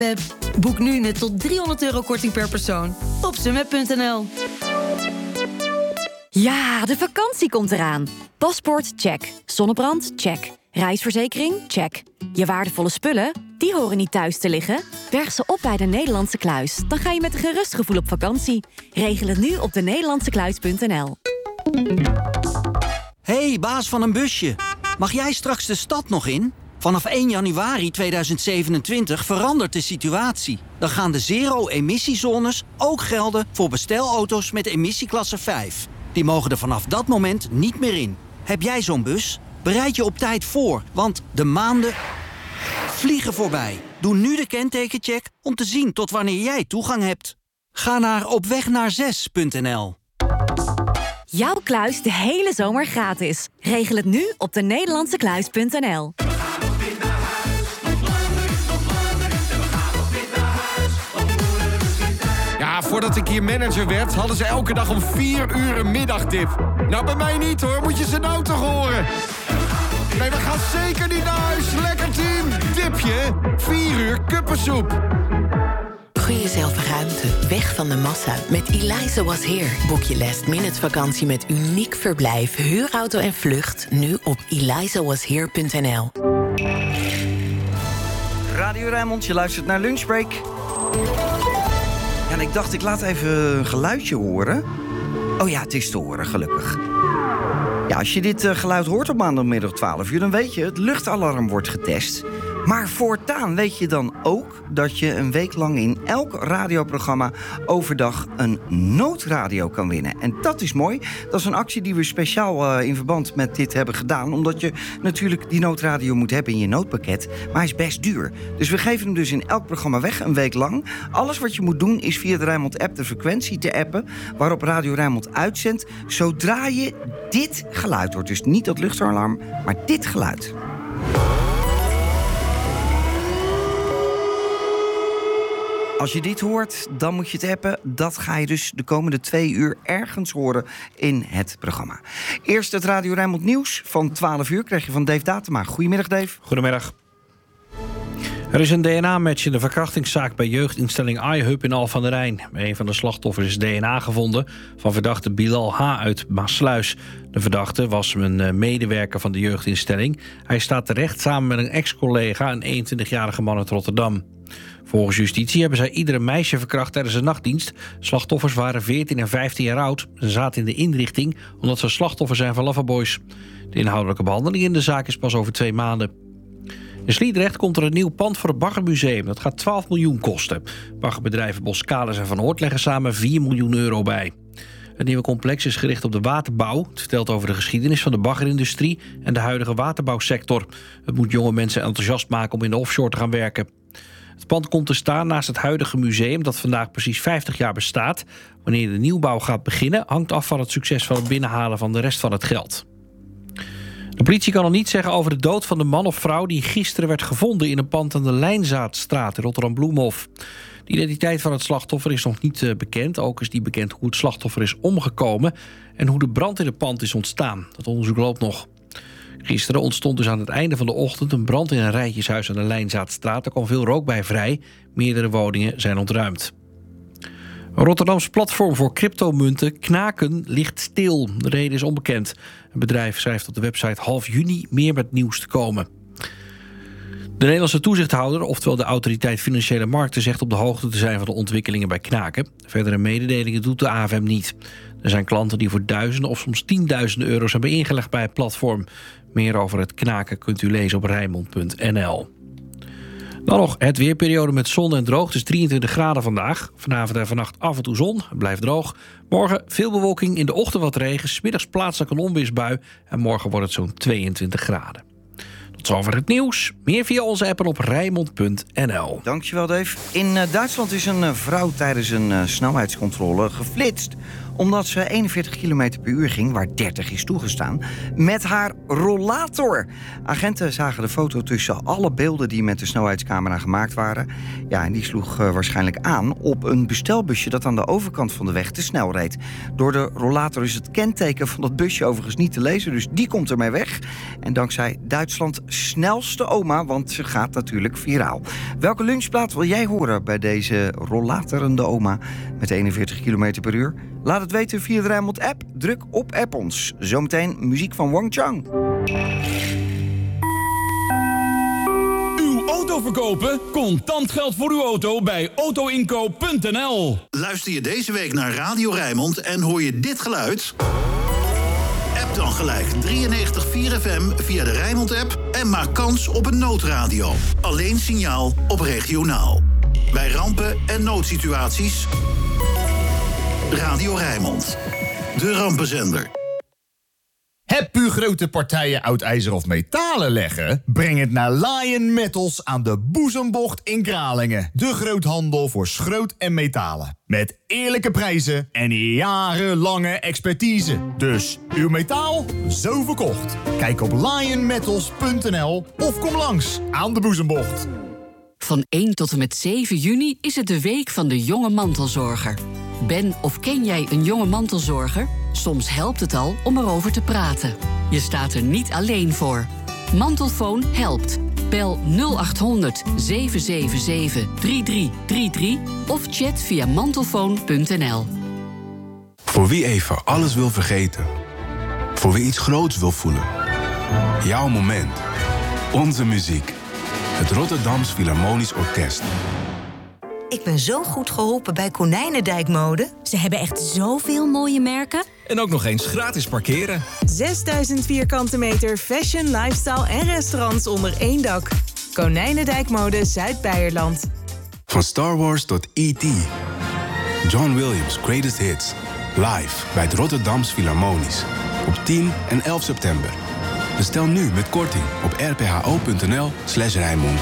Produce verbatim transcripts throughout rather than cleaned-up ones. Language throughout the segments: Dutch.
Pep, boek nu net tot driehonderd euro korting per persoon op sunweb punt n l. Ja, de vakantie komt eraan. Paspoort, check. Zonnebrand, check. Reisverzekering, check. Je waardevolle spullen, die horen niet thuis te liggen. Berg ze op bij de Nederlandse Kluis. Dan ga je met een gerust gevoel op vakantie. Regel het nu op de nederlandse kluis punt n l. Hey, baas van een busje. Mag jij straks de stad nog in? Vanaf één januari tweeduizend zevenentwintig verandert de situatie. Dan gaan de zero-emissiezones ook gelden voor bestelauto's met emissieklasse vijf. Die mogen er vanaf dat moment niet meer in. Heb jij zo'n bus? Bereid je op tijd voor, want de maanden vliegen voorbij. Doe nu de kentekencheck om te zien tot wanneer jij toegang hebt. Ga naar opwegnaar6 punt n l. Jouw kluis de hele zomer gratis. Regel het nu op de nederlandse kluis punt n l. Ja, voordat ik hier manager werd, hadden ze elke dag om vier uur een middagdip. Nou, bij mij niet hoor, moet je ze nou toch horen. Nee, we gaan zeker niet naar huis. Lekker team. Dipje, vier uur kuppensoep. Gun jezelf ruimte, weg van de massa. Met Eliza Was Here boek je last minute vakantie met uniek verblijf, huurauto en vlucht. Nu op eliza was here punt n l. Radio Rijnmond, je luistert naar Lunchbreak. Ja, en ik dacht, ik laat even een geluidje horen. Oh ja, het is te horen, gelukkig. Ja, als je dit uh, geluid hoort op maandagmiddag twaalf uur... dan weet je, het luchtalarm wordt getest. Maar voortaan weet je dan ook dat je een week lang in elk radioprogramma overdag een noodradio kan winnen. En dat is mooi. Dat is een actie die we speciaal uh, in verband met dit hebben gedaan. Omdat je natuurlijk die noodradio moet hebben in je noodpakket. Maar hij is best duur. Dus we geven hem dus in elk programma weg, een week lang. Alles wat je moet doen is via de Rijnmond-app de frequentie te appen waarop Radio Rijnmond uitzendt. Zodra je dit geluid hoort. Dus niet dat luchtalarm, maar dit geluid. Als je dit hoort, dan moet je het appen. Dat ga je dus de komende twee uur ergens horen in het programma. Eerst het Radio Rijnmond nieuws van twaalf uur krijg je van Dave Datema. Goedemiddag, Dave. Goedemiddag. Er is een D N A-match in de verkrachtingszaak bij jeugdinstelling iHub in Alphen aan de Rijn. Bij een van de slachtoffers is D N A gevonden van verdachte Bilal H. uit Maassluis. De verdachte was een medewerker van de jeugdinstelling. Hij staat terecht samen met een ex-collega, een eenentwintigjarige man uit Rotterdam. Volgens justitie hebben zij iedere meisje verkracht tijdens een nachtdienst. Slachtoffers waren veertien en vijftien jaar oud. Ze zaten in de inrichting omdat ze slachtoffer zijn van loverboys. De inhoudelijke behandeling in de zaak is pas over twee maanden. In Sliedrecht komt er een nieuw pand voor het Baggermuseum. Dat gaat twaalf miljoen kosten. Baggerbedrijven Boskalis en Van Oort leggen samen vier miljoen euro bij. Het nieuwe complex is gericht op de waterbouw. Het vertelt over de geschiedenis van de baggerindustrie en de huidige waterbouwsector. Het moet jonge mensen enthousiast maken om in de offshore te gaan werken. Het pand komt te staan naast het huidige museum dat vandaag precies vijftig jaar bestaat. Wanneer de nieuwbouw gaat beginnen hangt af van het succes van het binnenhalen van de rest van het geld. De politie kan nog niet zeggen over de dood van de man of vrouw die gisteren werd gevonden in een pand aan de Lijnzaadstraat in Rotterdam-Bloemhof. De identiteit van het slachtoffer is nog niet bekend. Ook is niet bekend hoe het slachtoffer is omgekomen en hoe de brand in het pand is ontstaan. Dat onderzoek loopt nog. Gisteren ontstond dus aan het einde van de ochtend een brand in een rijtjeshuis aan de Lijnzaadstraat. Er kwam veel rook bij vrij. Meerdere woningen zijn ontruimd. Een Rotterdams platform voor cryptomunten, Knaken, ligt stil. De reden is onbekend. Het bedrijf schrijft op de website half juni meer met nieuws te komen. De Nederlandse toezichthouder, oftewel de Autoriteit Financiële Markten, zegt op de hoogte te zijn van de ontwikkelingen bij Knaken. Verdere mededelingen doet de A F M niet. Er zijn klanten die voor duizenden of soms tienduizenden euro's hebben ingelegd bij het platform. Meer over het Knaken kunt u lezen op rijnmond punt n l. Dan nog het weerperiode met zon en droog. Het is drieëntwintig graden vandaag. Vanavond en vannacht af en toe zon. Het blijft droog. Morgen veel bewolking. In de ochtend wat regen. 's Middags plaatselijk een onweersbui. En morgen wordt het zo'n tweeëntwintig graden. Tot zover het nieuws. Meer via onze app en op rijnmond punt n l. Dankjewel, Dave. In uh, Duitsland is een uh, vrouw tijdens een uh, snelheidscontrole geflitst Omdat ze eenenveertig kilometer per uur ging, waar dertig is toegestaan, met haar rollator. Agenten zagen de foto tussen alle beelden die met de snelheidscamera gemaakt waren. Ja, en die sloeg uh, waarschijnlijk aan op een bestelbusje dat aan de overkant van de weg te snel reed. Door de rollator is het kenteken van dat busje overigens niet te lezen, dus die komt ermee weg. En dankzij Duitsland snelste oma, want ze gaat natuurlijk viraal. Welke lunchplaat wil jij horen bij deze rollatorende oma met eenenveertig kilometer per uur? Laat het weten via de Rijnmond-app. Druk op app ons. Zometeen muziek van Wang Chang. Uw auto verkopen? Contant geld voor uw auto bij autoinkoop punt n l. Luister je deze week naar Radio Rijnmond en hoor je dit geluid? App dan gelijk drieënnegentig komma vier F M via de Rijnmond-app en maak kans op een noodradio. Alleen signaal op regionaal. Bij rampen en noodsituaties... Radio Rijnmond, de rampenzender. Heb u grote partijen oud ijzer of metalen leggen? Breng het naar Lion Metals aan de Boezembocht in Kralingen. De groothandel voor schroot en metalen. Met eerlijke prijzen en jarenlange expertise. Dus uw metaal, zo verkocht. Kijk op lion metals punt n l of kom langs aan de Boezembocht. Van één tot en met zeven juni is het de week van de jonge mantelzorger. Ben of ken jij een jonge mantelzorger? Soms helpt het al om erover te praten. Je staat er niet alleen voor. Mantelfoon helpt. Bel nul acht honderd zeven zeven zeven drie drie drie drie of chat via mantelfoon punt n l. Voor wie even alles wil vergeten. Voor wie iets groots wil voelen. Jouw moment. Onze muziek. Het Rotterdams Philharmonisch Orkest. Ik ben zo goed geholpen bij Konijnendijk Mode. Ze hebben echt zoveel mooie merken. En ook nog eens gratis parkeren. zesduizend vierkante meter fashion, lifestyle en restaurants onder één dak. Konijnendijk Mode Zuid-Beierland. Van Star Wars tot E T John Williams' Greatest Hits. Live bij het Rotterdams Philharmonisch. Op tien en elf september. Bestel nu met korting op r p h o punt n l slash Rijnmond.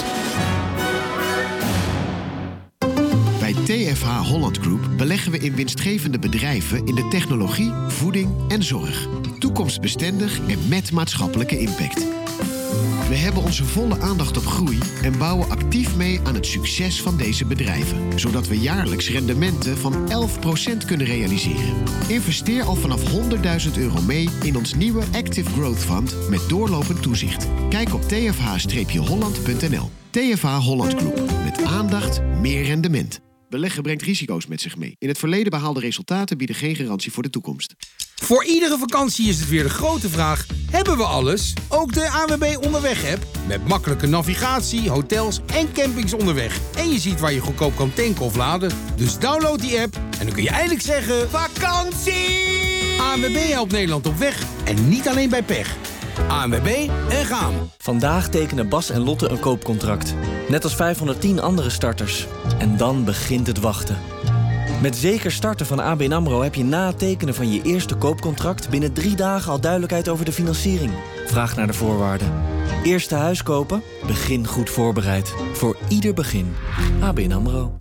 Bij T F H Holland Group beleggen we in winstgevende bedrijven in de technologie, voeding en zorg. Toekomstbestendig en met maatschappelijke impact. We hebben onze volle aandacht op groei en bouwen actief mee aan het succes van deze bedrijven. Zodat we jaarlijks rendementen van elf procent kunnen realiseren. Investeer al vanaf honderdduizend euro mee in ons nieuwe Active Growth Fund met doorlopend toezicht. Kijk op t f h holland punt n l. T F H Holland Group. Met aandacht, meer rendement. Beleggen brengt risico's met zich mee. In het verleden behaalde resultaten bieden geen garantie voor de toekomst. Voor iedere vakantie is het weer de grote vraag: hebben we alles? Ook de A N W B Onderweg-app. Met makkelijke navigatie, hotels en campings onderweg. En je ziet waar je goedkoop kan tanken of laden. Dus download die app en dan kun je eindelijk zeggen: vakantie! A N W B helpt Nederland op weg en niet alleen bij pech. A N W B en gaan. Vandaag tekenen Bas en Lotte een koopcontract. Net als vijfhonderdtien andere starters. En dan begint het wachten. Met Zeker Starten van A B N AMRO heb je na het tekenen van je eerste koopcontract binnen drie dagen al duidelijkheid over de financiering. Vraag naar de voorwaarden. Eerste huis kopen? Begin goed voorbereid. Voor ieder begin. A B N AMRO.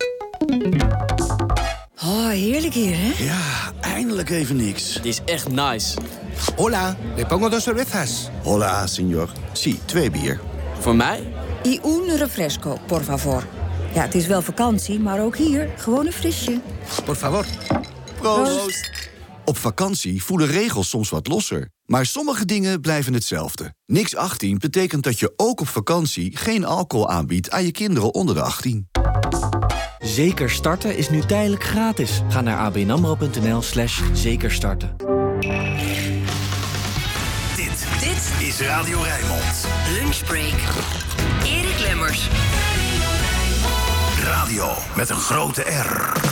Oh, heerlijk hier, hè? Ja, eindelijk even niks. Het is echt nice. Hola, le pongo dos cervezas. Hola, señor. Sí, twee bier. Voor mij? Y un refresco, por favor. Ja, het is wel vakantie, maar ook hier gewoon een frisje. Por favor. Proost. Proost. Op vakantie voelen regels soms wat losser. Maar sommige dingen blijven hetzelfde. Niks achttien betekent dat je ook op vakantie geen alcohol aanbiedt aan je kinderen onder de achttien. Zeker Starten is nu tijdelijk gratis. Ga naar a b n amro punt n l slash zekerstarten. Dit, dit is Radio Rijnmond. Lunchbreak. Erik Lemmers. Radio met een grote R.